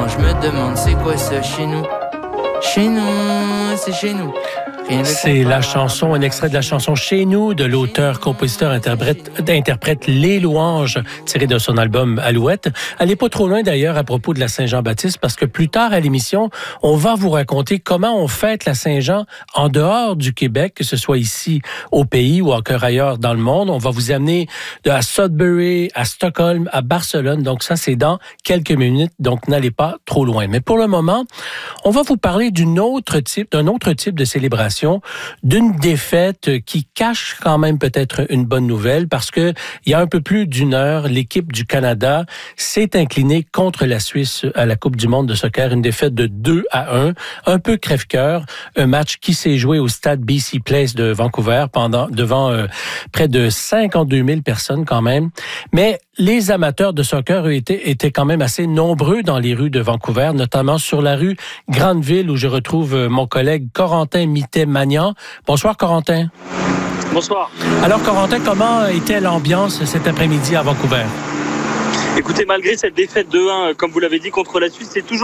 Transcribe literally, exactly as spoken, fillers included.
je me demande c'est quoi ça chez nous. Chez nous, c'est chez nous. C'est la chanson, un extrait de la chanson Chez nous de l'auteur, compositeur, interprète, interprète Les Louanges, tiré de son album Alouette. Allez pas trop loin d'ailleurs à propos de la Saint-Jean-Baptiste, parce que plus tard à l'émission, on va vous raconter comment on fête la Saint-Jean en dehors du Québec, que ce soit ici au pays ou encore ailleurs dans le monde. On va vous amener de à Sudbury, à Stockholm, à Barcelone. Donc ça, c'est dans quelques minutes. Donc n'allez pas trop loin. Mais pour le moment, on va vous parler d'une autre type, d'un autre type de célébration, d'une défaite qui cache quand même peut-être une bonne nouvelle, parce que il y a un peu plus d'une heure, l'équipe du Canada s'est inclinée contre la Suisse à la Coupe du monde de soccer, une défaite de deux à un, un peu crève-cœur, un match qui s'est joué au stade B C Place de Vancouver pendant devant euh, près de cinquante-deux mille personnes quand même. Mais les amateurs de soccer eux, étaient, étaient quand même assez nombreux dans les rues de Vancouver, notamment sur la rue Grandeville où je retrouve mon collègue Corentin Mittet-Magnan. Bonsoir Corentin. Bonsoir. Alors Corentin, comment était l'ambiance cet après-midi à Vancouver? Écoutez, malgré cette défaite deux un, comme vous l'avez dit, contre la Suisse, c'est toujours